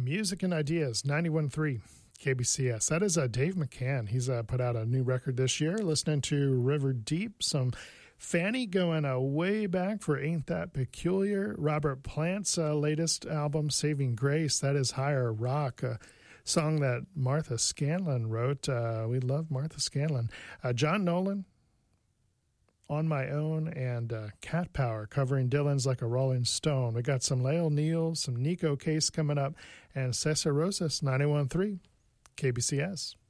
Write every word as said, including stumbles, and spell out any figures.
Music and Ideas, ninety-one point three K B C S. That is uh, Dave McCann. He's uh, put out a new record this year. Listening to River Deep, some Fanny going uh, way back for Ain't That Peculiar. Robert Plant's uh, latest album, Saving Grace. That is Higher Rock, a song that Martha Scanlon wrote. Uh, we love Martha Scanlon. Uh, John Nolan, On My Own, and uh, Cat Power covering Dylan's Like a Rolling Stone. We got some Lael Neal, some Nico Case coming up, and Cesar Rosas, ninety-one point three K B C S.